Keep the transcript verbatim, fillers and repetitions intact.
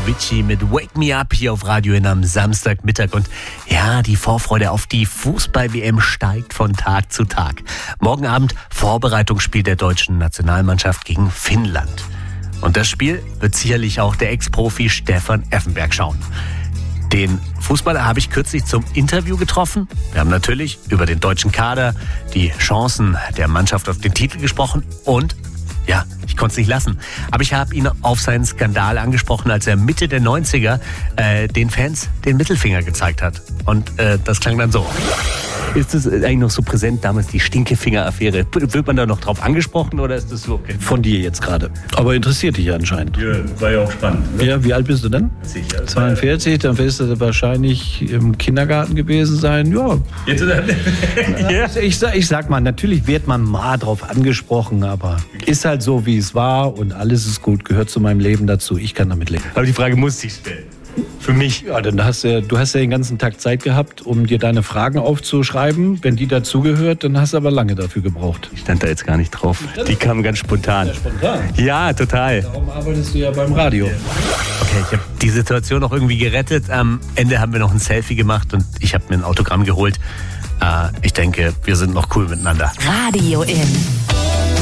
Avicii mit Wake Me Up hier auf Radio N am Samstagmittag. Und ja, die Vorfreude auf die Fußball-W M steigt von Tag zu Tag. Morgen Abend Vorbereitungsspiel der deutschen Nationalmannschaft gegen Finnland. Und das Spiel wird sicherlich auch der Ex-Profi Stefan Effenberg schauen. Den Fußballer habe ich kürzlich zum Interview getroffen. Wir haben natürlich über den deutschen Kader, die Chancen der Mannschaft auf den Titel gesprochen und ja, ich konnte es nicht lassen. Aber ich habe ihn auf seinen Skandal angesprochen, als er Mitte der neunziger äh, den Fans den Mittelfinger gezeigt hat. Und äh, das klang dann so. Ist das eigentlich noch so präsent, damals die Stinkefinger-Affäre? Wird man da noch drauf angesprochen oder ist das so? Okay? Von dir jetzt gerade. Aber interessiert dich anscheinend. Ja, war ja auch spannend. Ne? Ja, wie alt bist du denn? Sicher. zweiundvierzig, dann wirst du wahrscheinlich im Kindergarten gewesen sein. Ja. Jetzt ja. Ich, sag, ich sag mal, natürlich wird man mal drauf angesprochen, aber ist halt so, wie es war und alles ist gut, gehört zu meinem Leben dazu. Ich kann damit leben. Aber die Frage musste ich stellen. Für mich. Ja, dann hast du, du hast ja den ganzen Tag Zeit gehabt, um dir deine Fragen aufzuschreiben. Wenn die dazugehört, dann hast du aber lange dafür gebraucht. Ich stand da jetzt gar nicht drauf. Die kamen ganz spontan. Ja, spontan? Ja, total. Darum arbeitest du ja beim Radio. Okay, ich habe die Situation auch irgendwie gerettet. Am Ende haben wir noch ein Selfie gemacht und ich habe mir ein Autogramm geholt. Äh, ich denke, wir sind noch cool miteinander. Radio N.